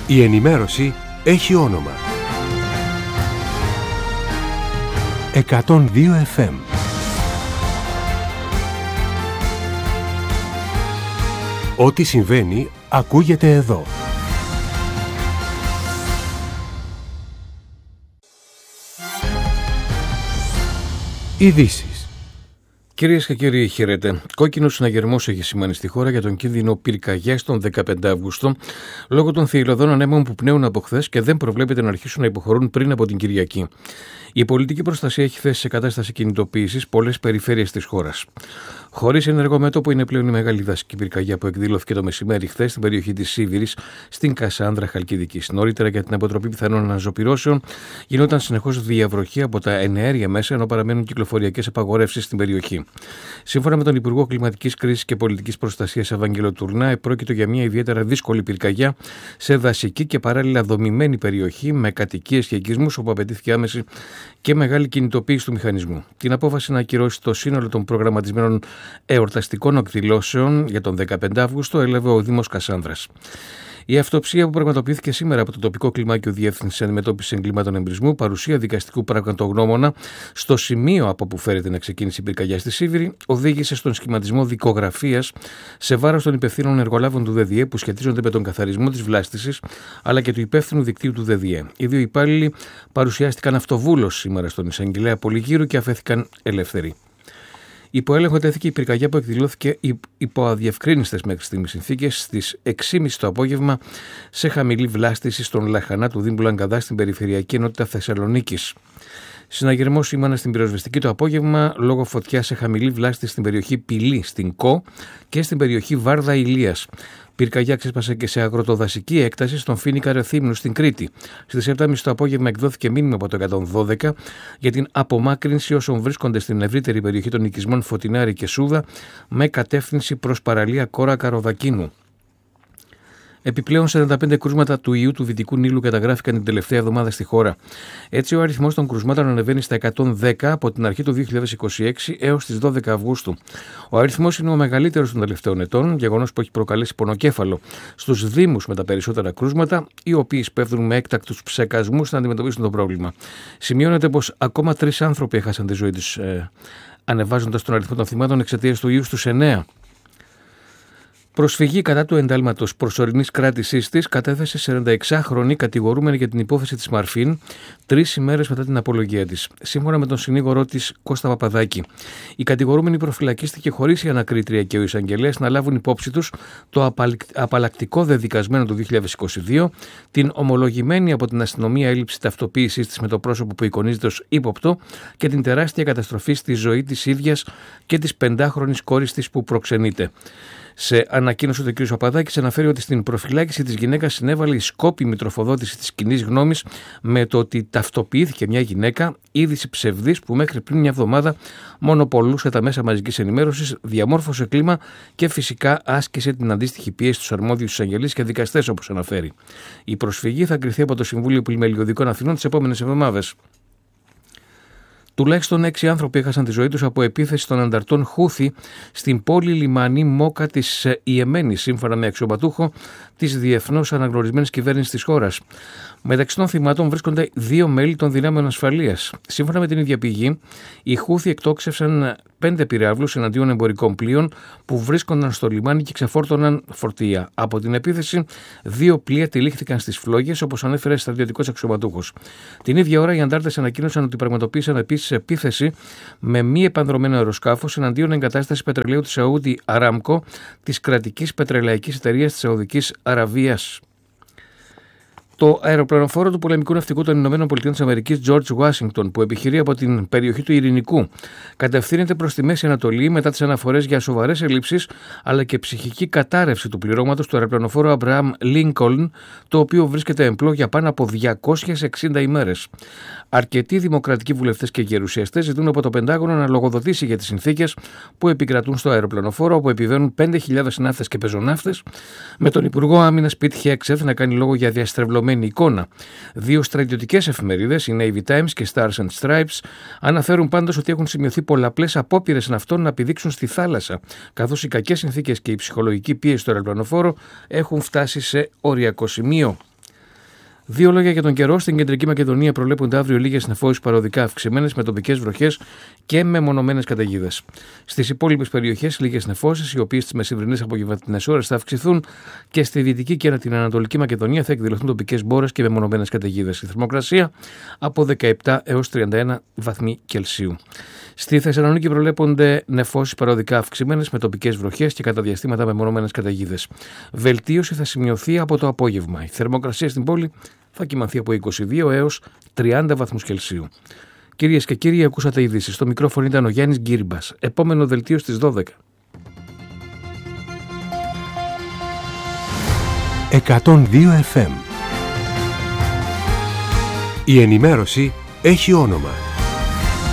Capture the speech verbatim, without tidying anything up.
Η ενημέρωση έχει όνομα. εκατόν δύο εφ εμ. Ό,τι συμβαίνει ακούγεται εδώ. Ειδήσεις. Κυρίες και κύριοι, χαίρετε. Κόκκινο συναγερμός έχει σημάνει στη χώρα για τον κίνδυνο πυρκαγιάς τον δεκαπέντε Αυγούστου λόγω των θηειλωδών ανέμων που πνέουν από χθες και δεν προβλέπεται να αρχίσουν να υποχωρούν πριν από την Κυριακή. Η πολιτική προστασία έχει θέσει σε κατάσταση κινητοποίησης πολλές περιφέρειες της χώρας. Χωρίς ενεργό μέτωπο είναι πλέον η μεγάλη δασική πυρκαγιά που εκδήλωθηκε το μεσημέρι χθες στην περιοχή της Σίβηρης, στην Κασάνδρα Χαλκιδικής. Νωρίτερα, για την αποτροπή πιθανών αναζωπυρώσεων, γινόταν συνεχώς διαβροχή από τα εναέρια μέσα, ενώ παραμένουν κυκλοφοριακές απαγορεύσεις στην περιοχή. Σύμφωνα με τον Υπουργό Κλιματικής Κρίσης και Πολιτικής Προστασίας Ευάγγελο Τουρνά, επρόκειτο για μια ιδιαίτερα δύσκολη πυρκαγιά σε δασική και παράλληλα δομημένη περιοχή με κατοικίες και οικισμούς, όπου απαιτήθηκε άμεση και μεγάλη κινητοποίηση του μηχανισμού. Την απόφαση να ακυρώσει το σύνολο των προγραμματισμένων εορταστικών εκδηλώσεων για τον δεκαπέντε Αυγούστου έλαβε ο Δήμος Κασάνδρας. Η αυτοψία που πραγματοποιήθηκε σήμερα από το τοπικό κλιμάκιο Διεύθυνση Αντιμετώπισης Εγκλημάτων Εμπρισμού, παρουσία δικαστικού πραγματογνώμονα στο σημείο από που φέρεται να ξεκίνησε η πυρκαγιά στη Σίβηρη, οδήγησε στον σχηματισμό δικογραφίας σε βάρος των υπευθύνων εργολάβων του ΔΔΕ που σχετίζονται με τον καθαρισμό της βλάστησης αλλά και του υπεύθυνου δικτύου του ΔΔΕ. Οι δύο υπάλληλοι παρουσιάστηκαν αυτοβούλως σήμερα στον εισαγγελέα Πολυγύρου και αφέθηκαν ελεύθεροι. Υπό έλεγχο τέθηκε η πυρκαγιά που εκδηλώθηκε υπό αδιευκρίνιστες μέχρι στιγμής συνθήκες στις έξι και μισή το απόγευμα σε χαμηλή βλάστηση στον Λαχανά του Δήμου Λαγκαδά στην περιφερειακή ενότητα Θεσσαλονίκης. Συναγερμός σήμανε στην πυροσβεστική το απόγευμα λόγω φωτιάς σε χαμηλή βλάστηση στην περιοχή Πηλή στην Κο και στην περιοχή Βάρδα Ηλίας. Πυρκαγιά ξέσπασε και σε αγροτοδασική έκταση στον Φοίνικα Ρεθύμνου στην Κρήτη. Στις επτά και μισή το απόγευμα εκδόθηκε μήνυμα από το εκατόν δώδεκα για την απομάκρυνση όσων βρίσκονται στην ευρύτερη περιοχή των οικισμών Φωτεινάρη και Σούδα με κατεύθυνση προς παραλία Κόρα Καροδακίνου. Επιπλέον, σαράντα πέντε κρούσματα του ιού του Δυτικού Νείλου καταγράφηκαν την τελευταία εβδομάδα στη χώρα. Έτσι, ο αριθμός των κρούσματων ανεβαίνει στα εκατόν δέκα από την αρχή του δύο χιλιάδες είκοσι έξι έως τις δώδεκα Αυγούστου. Ο αριθμός είναι ο μεγαλύτερος των τελευταίων ετών, γεγονός που έχει προκαλέσει πονοκέφαλο στους δήμους με τα περισσότερα κρούσματα, οι οποίοι σπέβδουν με έκτακτους ψεκασμούς να αντιμετωπίσουν το πρόβλημα. Σημειώνεται πως ακόμα τρεις άνθρωποι έχασαν τη ζωή τους, ε, ανεβάζοντας τον αριθμό των θυμάτων εξαιτίας του ιού στους εννέα. Προσφυγή κατά του εντάλματος προσωρινής κράτησής της κατέθεσε σαρανταεξάχρονη κατηγορούμενη για την υπόθεση της Μαρφίν, τρεις ημέρες μετά την απολογία της. Σύμφωνα με τον συνήγορό της Κώστα Παπαδάκη, η κατηγορούμενη προφυλακίστηκε χωρίς η ανακρίτρια και ο εισαγγελέας να λάβουν υπόψη τους το απαλλακτικό δεδικασμένο του δύο χιλιάδες είκοσι δύο, την ομολογημένη από την αστυνομία έλλειψη ταυτοποίησής της με το πρόσωπο που εικονίζεται ως ύποπτο και την τεράστια καταστροφή στη ζωή της ίδιας και της πεντάχρονης κόρης της που προξενείται. Σε ανακοίνωση του κ. Παπαδάκης αναφέρει ότι στην προφυλάκηση της γυναίκας συνέβαλε η σκόπιμη τροφοδότηση της κοινής γνώμης με το ότι ταυτοποιήθηκε μια γυναίκα, είδηση ψευδής που μέχρι πριν μια εβδομάδα μονοπολούσε τα μέσα μαζικής ενημέρωσης, διαμόρφωσε κλίμα και φυσικά άσκησε την αντίστοιχη πίεση στους αρμόδιους εισαγγελείς και δικαστές, όπως αναφέρει. Η προσφυγή θα κριθεί από το Συμβούλιο Πλημελιωδικών Αθηνών τις επόμενες εβδομάδες. Τουλάχιστον έξι άνθρωποι έχασαν τη ζωή τους από επίθεση των ανταρτών Χούθη στην πόλη λιμανή Μόκα της Ιεμένης, σύμφωνα με αξιωματούχο της διεθνώς αναγνωρισμένης κυβέρνησης της χώρας. Μεταξύ των θυμάτων βρίσκονται δύο μέλη των δυνάμεων ασφαλείας. Σύμφωνα με την ίδια πηγή, οι Χούθη εκτόξευσαν πέντε πυράβλους εναντίον εμπορικών πλοίων που βρίσκονταν στο λιμάνι και ξεφόρτωναν φορτία. Από την επίθεση, δύο πλοία τυλίχθηκαν στις φλόγες, όπως ανέφερε στρατιωτικός αξιωματούχος. Την ίδια ώρα, οι αντάρτες ανακοίνωσαν ότι πραγματοποίησαν επίσης επίθεση με μη επανδρωμένο αεροσκάφος εναντίον εγκατάστασης πετρελαίου της Σαούδη Αράμκο, της κρατικής πετρελαϊκής εταιρείας της Σαουδικής Αραβίας. Το αεροπλανοφόρο του πολεμικού ναυτικού των Ηνωμένων Πολιτειών της Αμερικής George Washington, που επιχειρεί από την περιοχή του Ειρηνικού, κατευθύνεται προς τη Μέση Ανατολή μετά τις αναφορές για σοβαρές ελλείψεις αλλά και ψυχική κατάρρευση του πληρώματος του αεροπλανοφόρου Abraham Lincoln, το οποίο βρίσκεται εμπλό για πάνω από διακόσιες εξήντα ημέρες. Αρκετοί δημοκρατικοί βουλευτές και γερουσιαστές ζητούν από το Πεντάγωνο να λογοδοτήσει για τις συνθήκες που επικρατούν στο αεροπλανοφόρο, όπου επιβαίνουν πέντε χιλιάδες ναύτες και πεζοναύτες, με τον Υπουργό Άμυνας Πιτ Χέξεθ να κάνει λόγο για διαστρεβλωμένη εικόνα. Δύο στρατιωτικές εφημερίδες, η Navy Times και Stars and Stripes, αναφέρουν πάντως ότι έχουν σημειωθεί πολλαπλές απόπειρες ναυτών να πηδήξουν στη θάλασσα, καθώς οι κακές συνθήκες και η ψυχολογική πίεση στο αεροπλανοφόρο έχουν φτάσει σε οριακό σημείο. Δύο λόγια για τον καιρό. Στην Κεντρική Μακεδονία προβλέπονται αύριο λίγες νεφώσεις παροδικά αυξημένες με τοπικές βροχές και μεμονωμένες καταιγίδες. Στις υπόλοιπες περιοχές λίγες νεφώσεις, οι οποίες τις μεσημβρινές απογευματινές ώρες θα αυξηθούν, και στη Δυτική και την Ανατολική Μακεδονία θα εκδηλωθούν τοπικές μπόρες και μεμονωμένες καταιγίδες. Η θερμοκρασία από δεκαεπτά έως τριάντα ένα βαθμοί Κελσίου. Στη Θεσσαλονίκη προβλέπονται νεφώσεις παροδικά αυξημένες με τοπικές βροχές και κατά διαστήματα μεμονωμένες καταιγίδες. Βελτίωση θα σημειωθεί από το απόγευμα. Η θερμοκρασία στην πόλη θα κυμανθεί από είκοσι δύο έως τριάντα βαθμούς Κελσίου. Κυρίες και κύριοι, ακούσατε ειδήσεις. Στο μικρόφωνο ήταν ο Γιάννης Γκίρμπας. Επόμενο δελτίο στις δώδεκα. εκατόν δύο εφ εμ. Η ενημέρωση έχει όνομα.